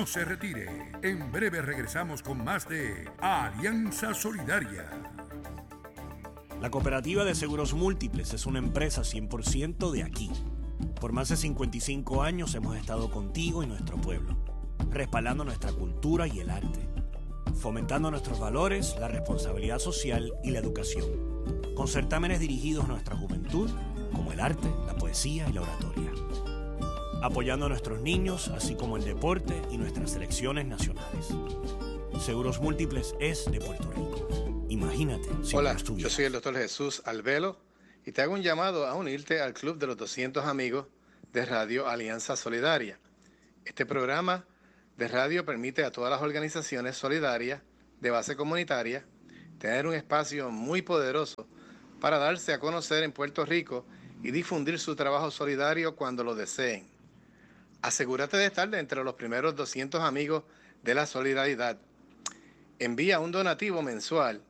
No se retire. En breve regresamos con más de Alianza Solidaria. La Cooperativa de Seguros Múltiples es una empresa 100% de aquí. Por más de 55 años hemos estado contigo y nuestro pueblo, respaldando nuestra cultura y el arte, fomentando nuestros valores, la responsabilidad social y la educación, con certámenes dirigidos a nuestra juventud, como el arte, la poesía y la oratoria, apoyando a nuestros niños, así como el deporte y nuestras selecciones nacionales. Seguros Múltiples es de Puerto Rico. Imagínate si Hola, no estuviera. yo soy el doctor Jesús Albelo y te hago un llamado a unirte al Club de los 200 Amigos de Radio Alianza Solidaria. Este programa de radio permite a todas las organizaciones solidarias de base comunitaria tener un espacio muy poderoso para darse a conocer en Puerto Rico y difundir su trabajo solidario cuando lo deseen. Asegúrate de estar entre los primeros 200 amigos de la solidaridad. Envía un donativo mensual